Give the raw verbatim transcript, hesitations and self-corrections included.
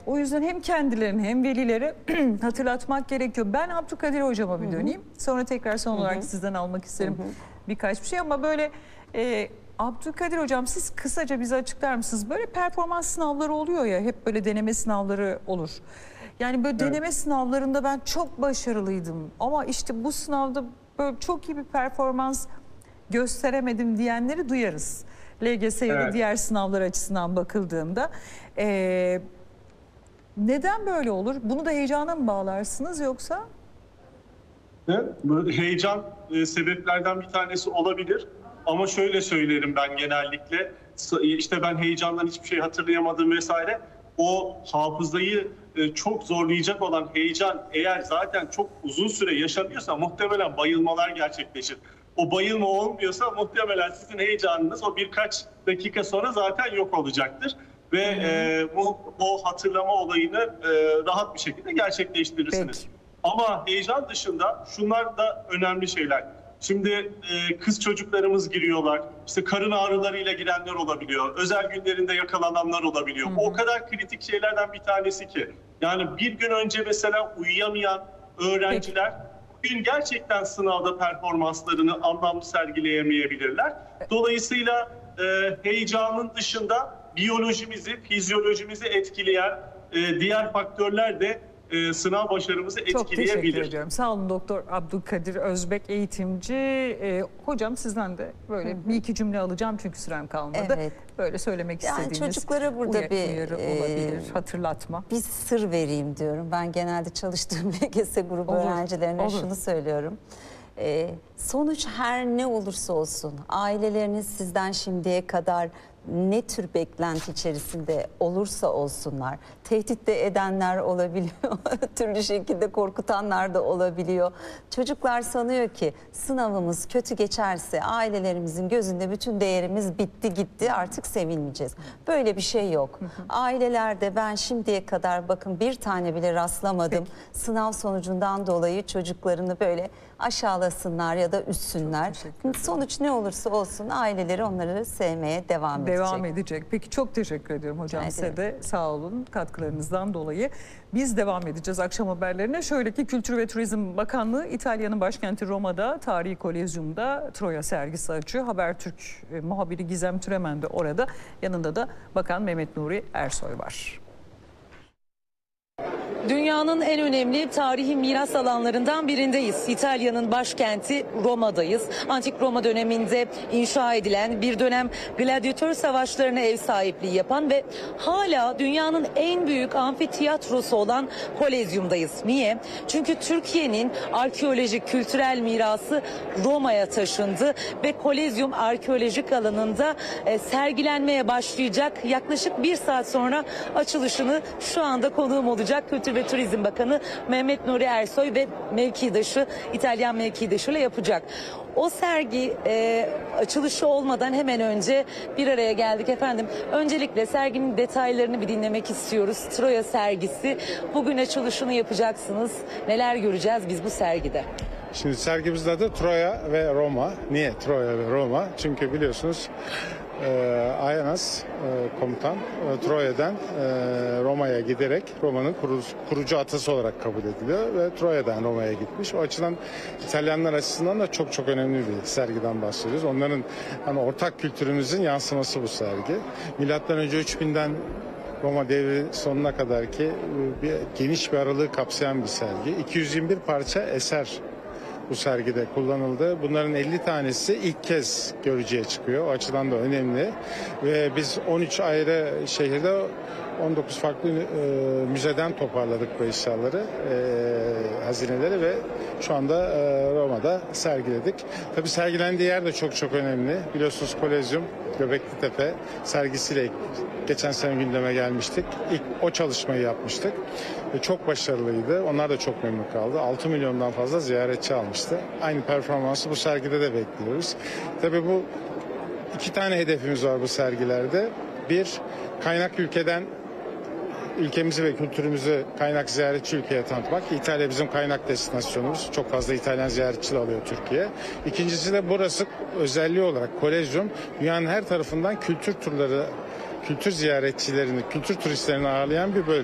O yüzden hem kendilerini hem velileri hatırlatmak gerekiyor. Ben Abdülkadir hocama bir döneyim. Hı hı. Sonra tekrar son olarak hı hı. sizden almak isterim hı hı. birkaç bir şey ama böyle e, Abdülkadir hocam siz kısaca bize açıklar mısınız? Böyle performans sınavları oluyor ya, hep böyle deneme sınavları olur. Yani böyle evet. deneme sınavlarında ben çok başarılıydım ama işte bu sınavda böyle çok iyi bir performans gösteremedim diyenleri duyarız. L G S ya da evet. diğer sınavlar açısından bakıldığında. Ee, neden böyle olur? Bunu da heyecana mı bağlarsınız yoksa? Evet, heyecan e, sebeplerden bir tanesi olabilir. Ama şöyle söylerim ben genellikle. İşte ben heyecandan hiçbir şey hatırlayamadım vesaire. O hafızayı e, çok zorlayacak olan heyecan eğer zaten çok uzun süre yaşanıyorsa muhtemelen bayılmalar gerçekleşir. O bayılma olmuyorsa muhtemelen sizin heyecanınız o birkaç dakika sonra zaten yok olacaktır. Ve e, bu, o hatırlama olayını e, rahat bir şekilde gerçekleştirirsiniz. Peki. Ama heyecan dışında şunlar da önemli şeyler. Şimdi e, kız çocuklarımız giriyorlar, işte karın ağrılarıyla girenler olabiliyor, özel günlerinde yakalananlar olabiliyor. Hı hı. O kadar kritik şeylerden bir tanesi ki. Yani bir gün önce mesela uyuyamayan öğrenciler bugün gerçekten sınavda performanslarını anlamlı sergileyemeyebilirler. Dolayısıyla e, heyecanın dışında biyolojimizi, fizyolojimizi etkileyen e, diğer faktörler de e, sınav başarımızı etkileyebilir. Çok teşekkür ediyorum. Sağ olun Doktor Abdülkadir Özbek, eğitimci. E, hocam sizden de böyle hı hı. bir iki cümle alacağım çünkü sürem kalmadı. Evet. Böyle söylemek yani istediğiniz çocuklara burada uyarı, bir uyarı olabilir, e, hatırlatma. Bir sır vereyim diyorum. Ben genelde çalıştığım L G S grubu olur, öğrencilerine olur. şunu söylüyorum. E, sonuç her ne olursa olsun aileleriniz sizden şimdiye kadar ne tür beklenti içerisinde olursa olsunlar, tehdit de edenler olabiliyor, türlü şekilde korkutanlar da olabiliyor. Çocuklar sanıyor ki sınavımız kötü geçerse ailelerimizin gözünde bütün değerimiz bitti gitti, artık sevinmeyeceğiz. Böyle bir şey yok. Ailelerde ben şimdiye kadar bakın bir tane bile rastlamadım. Peki. Sınav sonucundan dolayı çocuklarını böyle aşağılasınlar ya da üstsünler. Sonuç ne olursa olsun aileleri onları sevmeye devam edecek. Devam edecek. Peki çok teşekkür ediyorum hocam evet. size de sağ olun katkılarınızdan dolayı. Biz devam edeceğiz akşam haberlerine. Şöyle ki Kültür ve Turizm Bakanlığı İtalya'nın başkenti Roma'da Tarihi Kolezyum'da Troya sergisi açıyor. Habertürk e, muhabiri Gizem Türemen de orada. Yanında da Bakan Mehmet Nuri Ersoy var. Dünyanın en önemli tarihi miras alanlarından birindeyiz. İtalya'nın başkenti Roma'dayız. Antik Roma döneminde inşa edilen, bir dönem gladyatör savaşlarına ev sahipliği yapan ve hala dünyanın en büyük amfitiyatrosu olan Kolezyum'dayız. Niye? Çünkü Türkiye'nin arkeolojik kültürel mirası Roma'ya taşındı ve Kolezyum arkeolojik alanında e, sergilenmeye başlayacak. Yaklaşık bir saat sonra açılışını şu anda konuğum olacak Kültür ve Turizm Bakanı Mehmet Nuri Ersoy ve mevkidaşı İtalyan mevkidaşı ile yapacak. O sergi e, açılışı olmadan hemen önce bir araya geldik efendim. Öncelikle serginin detaylarını bir dinlemek istiyoruz. Troya sergisi. Bugün açılışını yapacaksınız. Neler göreceğiz biz bu sergide? Şimdi sergimizin adı Troya ve Roma. Niye Troya ve Roma? Çünkü biliyorsunuz e, Aeneas e, komutan e, Troya'dan e, Roma'ya giderek Roma'nın kurucu, kurucu atası olarak kabul ediliyor ve Troya'dan Roma'ya gitmiş. O açıdan İtalyanlar açısından da çok çok önemli bir sergiden bahsediyoruz. Onların hani ortak kültürümüzün yansıması bu sergi. Milattan önce üç binden Roma devri sonuna kadar ki bir geniş bir aralığı kapsayan bir sergi. iki yüz yirmi bir parça eser bu sergide kullanıldı. Bunların elli tanesi ilk kez görücüye çıkıyor. O açıdan da önemli. Ve biz on üç ayrı şehirde on dokuz farklı e, müzeden toparladık bu eşyaları, e, hazineleri ve şu anda e, Roma'da sergiledik. Tabii sergilendiği yer de çok çok önemli. Biliyorsunuz Kolezyum, Göbekli Tepe sergisiyle geçen sene gündeme gelmiştik. İlk o çalışmayı yapmıştık. Ve çok başarılıydı. Onlar da çok memnun kaldı. altı milyondan fazla ziyaretçi almıştı. Aynı performansı bu sergide de bekliyoruz. Tabii bu iki tane hedefimiz var bu sergilerde. Bir, kaynak ülkeden ülkemizi ve kültürümüzü kaynak ziyaretçi ülkeye tanıtmak. İtalya bizim kaynak destinasyonumuz. Çok fazla İtalyan ziyaretçi alıyor Türkiye. İkincisi de burası özelliği olarak Kolezyum dünyanın her tarafından kültür turları, kültür ziyaretçilerini, kültür turistlerini ağırlayan bir bölge.